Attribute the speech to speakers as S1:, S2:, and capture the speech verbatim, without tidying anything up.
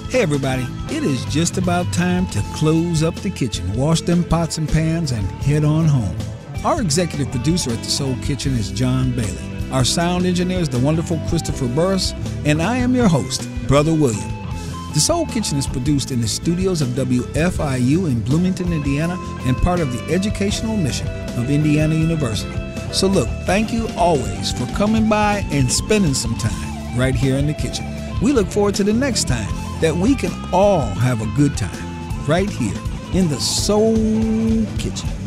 S1: Hey everybody, it is just about time to close up the kitchen, wash them pots and pans, and head on home. Our executive producer at The Soul Kitchen is John Bailey. Our sound engineer is the wonderful Christopher Burris, and I am your host, Brother William. The Soul Kitchen is produced in the studios of W F I U in Bloomington, Indiana, and part of the educational mission of Indiana University. So look, thank you always for coming by and spending some time right here in the kitchen. We look forward to the next time that we can all have a good time right here in the Soul Kitchen.